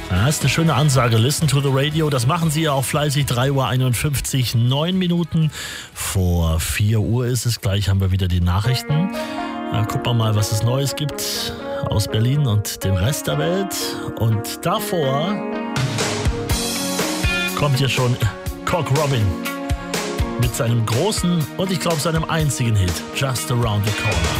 Ja, ist eine schöne Ansage. Listen to the radio. Das machen Sie ja auch fleißig. 3:51 Uhr, 9 Minuten vor 4 Uhr ist es. Gleich haben wir wieder die Nachrichten. Gucken wir mal, was es Neues gibt aus Berlin und dem Rest der Welt. Und davor kommt hier schon Cock Robin mit seinem großen und ich glaube seinem einzigen Hit, Just Around the Corner.